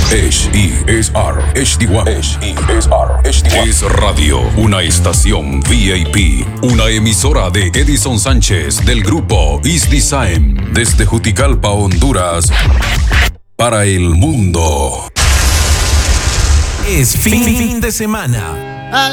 HESR HD1. HESR HD1. Es Radio, una estación VIP, una emisora de Edison Sánchez del grupo East Design, desde Juticalpa, Honduras, para el mundo. Es fin de semana.